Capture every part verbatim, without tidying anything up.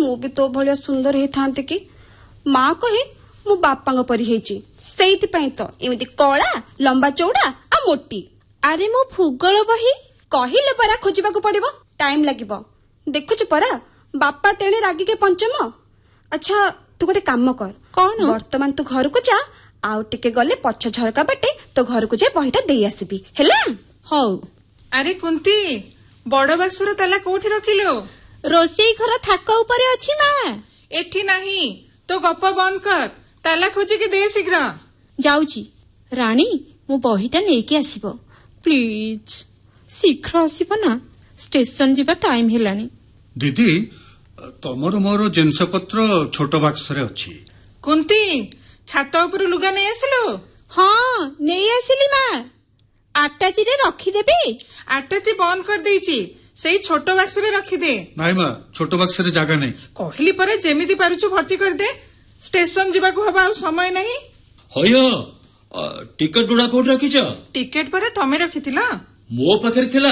मु भी तो भलिया सुंदर हे थांते कि माँ कहे मो बापा परी हेची सेइथिपई तो एमिति कला लंबा चौड़ा आ मोटी। अरे मो भूगोल बही कहिले परा खोजिबाकू पड़िबो टाइम लागिबो देखुछु परा बापा तेणे रागी के पंचम। अच्छा तू गोटे काम कर कौन वर्तमान तू घर को जा आउ टिके गले पछ झरका बाटे तो घर को जा बहीटा देई आसीबी हैला। हौ अरे कुंती बड़ बाक्सर ताला कोठी रखिलो? रोषेई घर थाक ऊपर अछि मां। एठी नाही तो गप बंद कर ताला खोजी के दे शीघ्र। जाउची रानी मु बहीटा नेकी आसीबो प्लीज शीघ्र आसीबो ना स्टेशन जीवा टाइम हेलानी। दीदी तमर मोर जिनस पत्र छोट बाक्सरे अछि। कुंती छात ऊपर लुगा नहीं आसिलो? हाँ नहीं आसिली मां आटाची रे रखी देबी। आटाची बंद कर देइची सेई छोट बाक्सरे रखी दे। नाइ मां छोट बाक्सरे जागा नहीं कहली परे जेमिति पारुछु भर्ती कर दे स्टेशन जीवा को हबा समय नहीं। होयो टिकट गुडा कोड रखिछ? टिकट परे तमे रखिथिला मो पाखरे थिला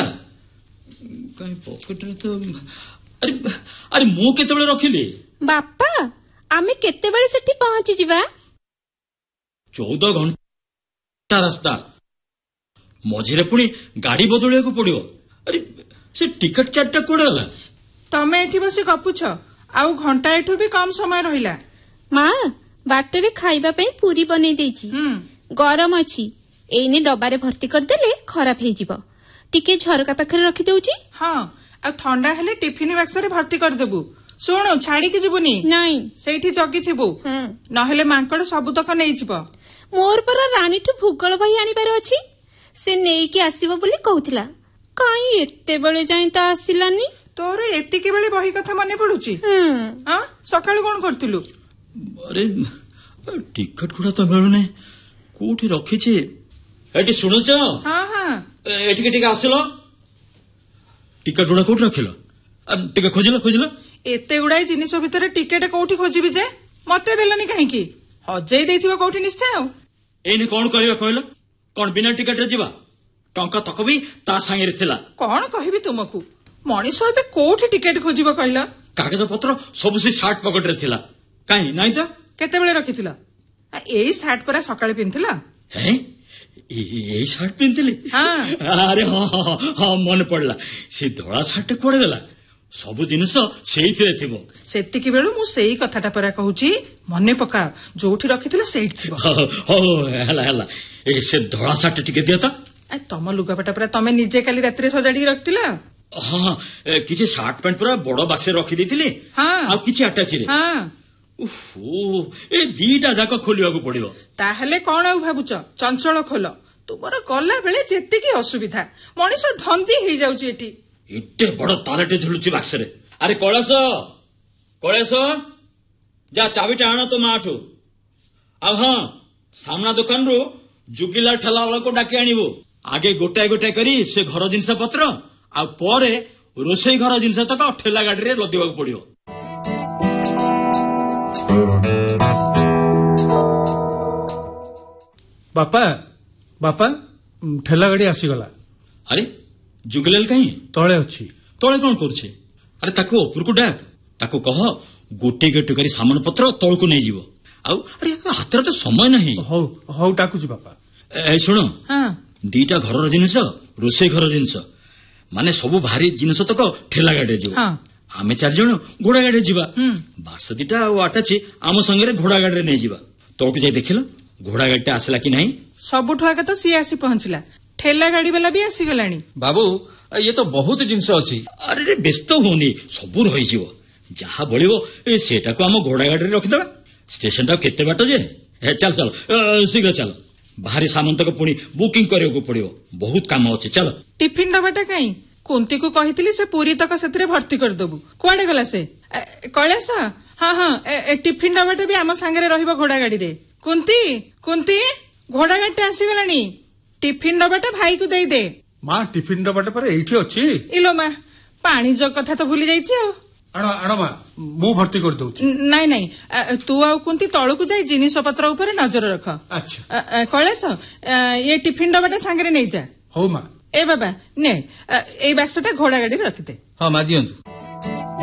काई पॉकेट रे तो। अरे अरे मु केते बेले रखिली? बापा आमे केते बेले सेठी पहुंची जिबा? चौदह घंटा रास्ता मझिरे पुणी गाड़ी बदलिया को पड़ियो। अरे से टिकट चार्टा कोडे होला? तमे एठी बसी गपुछ आउ घंटा एठू भी कम समय रहिला। मां बाटरे खाइबा पई पूरी बनै देछि गरम अछि एने डब्बारे भर्ती कर देले खराब हे जिवो टिके झरका पाखरे रखि देउची। हां आ ठंडा हेले टिफिन बक्सरे भर्ती कर देबू। सुनो छाड़ी के जिबुनी नहीं सेठी जगी थिबू नहेले मांकड़ सब तक नै जिवो। मोर पर रानी ठु भूगोल बही आनिबार अछि से नेई के आसीबो बोली कहउथिला काई एते बेले जाई ता आसिलानी। तोर एति के बेले बही कथा मने पडुची? हां सकाळ कोन करतिलु? अरे टिकट गुडा तो मिलु नै कोठी रखी छी एटी सुनुछ? हां हां एटी के टिके आसिलो टिकट गुडा कोठी रखिलो टिके खोजिलो खोजिलो? एते गुडाई जिनिस भितर टिकेट कोठी खोजिबी जे मते देलनी काहे की हजई देथिबो कोठी निश्चय। एने कोन कहबा कहलो कोन बिना टिकट रे जीवा टंका तक भी ता संगे रे थिला। कोन कहबी तुमको मनीष बे कोठी टिकेट खोजिबो कहला? कागज पत्र सब से शर्ट पॉकेट रे थिला काई नाही तो केते बेले रखिथिला? एई शर्ट परा सकाळे पिनथिला? हैं एई शर्ट पिनथिली? हां अरे हां हां हां मन पड़ला से धोळा शर्ट कोडे देला सब जिनिस सेइथिरे थिबो। सेतिकी बेलु मु सेई कथाटा परा कहूची मने पका जोठी रखिथिला सेइठ थिबो। हो हला हला ए से धोळा शर्ट टिके दिया त ए तम लुगापटा परा तमे निजे काली रात्रि सजाडी रखतिला? हां किछि शर्ट पैंट पूरा बड़ बासे रखि देथिली। हां आ किछि अटैची रे? हां ओहो ए दीटा जाको खोलिया को पड़ियो। ताहले कोन आ भाबुच चंचल खोल तुमर गला बेले जेतिकी असुविधा मनीष धंदी हे जाउची एठी। एटे बड़ तालटे झुलुची बाक्सरे। अरे कळास कळास जा चाबिटा आण तो माठू। आ हां सामना दुकान रो जुगिला ठेला वाला को डाकी आनिबो आगे गोटाए गोटाए करी से घर जिनस पत्र आ परे रोसई घर जिनस तक ठेला गाड़ी रे लदिबा को पड़ियो। बापा बापा ठेला गाड़ी आसीगला। अरे जुगलेल कहीं तळे अछि? तळे कोन करछे? अरे ताको ऊपर को डाक ताको कह गोटे गोटे करी सामान पत्र तळ को नै जीवो। आ अरे हाथ रे तो समय नहीं। हो हो डाकू छी बापा। ए सुनो हां दीटा घर जिनिस रोसई घर जिनिस माने सब भारी जिनिस तक ठेला गाड़ी जीवो। हां आमे चार जण घोड़ा गाड़ी जीवा बास दीटा आ आटाची आम संगे घोड़ा गाड़ी रे नै जीवा तळको जाई देखिलो घोड़ा गाड़ी आसला कि नहीं? सबुठु आगे तो सी आसी पहुंचला ठेला गाड़ी वाला भी आसी गलानी। बाबू ये तो बहुत जिनस अछि। अरे व्यस्त होनी सब रही जीवो जहा बळिवो ए सेटा को हम घोड़ा गाड़ी रे रखि देबा स्टेशन टा केते बाट जे ए चल चल शीघ्र चल भारी सामान तक पुणी बुकिंग करियो को पड़ियो बहुत काम अछि। चल टिफिन डबाटा काई कुंती को कहितली से पूरी तक सेतरे भर्ती कर दबु कोआडे गला से कळेस? हां हां टिफिन डबाटा भी हम संगे रहिबो घोड़ा गाड़ी रे। कुंती कुंती घोड़ा गाड़ी आसी गलानी टिफिन डबाटा भाई को देई दे। मां टिफिन डबाटा पर एठी अछि। इलो मां पानी जग कथा तो भूली जाईची आ आण आण मां मु भर्ती कर दउची। नहीं नहीं तू आ कुंती तळु को जाई जिनिस पत्र ऊपर नजर रख। अच्छा कळेस ये टिफिन डबाटा संगे नै जा। हो मां। ए बाबा ने ए बक्सटा घोड़ा गाड़ी रखि दे। हां मां दियंतु।